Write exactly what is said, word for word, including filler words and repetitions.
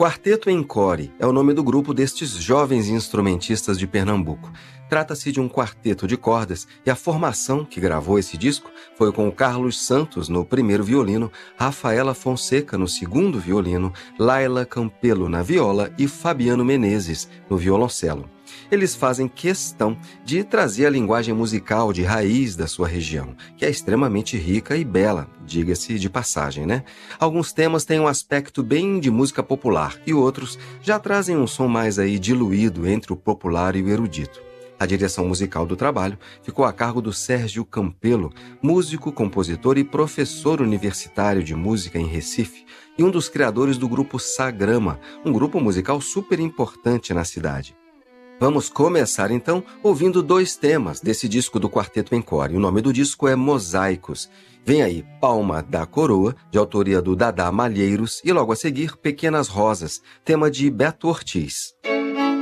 Quarteto Encore é o nome do grupo destes jovens instrumentistas de Pernambuco. Trata-se de um quarteto de cordas e a formação que gravou esse disco foi com o Carlos Santos no primeiro violino, Rafaela Fonseca no segundo violino, Laila Campelo na viola e Fabiano Menezes no violoncelo. Eles fazem questão de trazer a linguagem musical de raiz da sua região, que é extremamente rica e bela, diga-se de passagem, né? Alguns temas têm um aspecto bem de música popular e outros já trazem um som mais aí diluído entre o popular e o erudito. A direção musical do trabalho ficou a cargo do Sérgio Campelo, músico, compositor e professor universitário de música em Recife e um dos criadores do grupo Sagrama, um grupo musical super importante na cidade. Vamos começar, então, ouvindo dois temas desse disco do Quarteto Encore. O nome do disco é Mosaicos. Vem aí Palma da Coroa, de autoria do Dadá Malheiros, e logo a seguir Pequenas Rosas, tema de Beto Ortiz.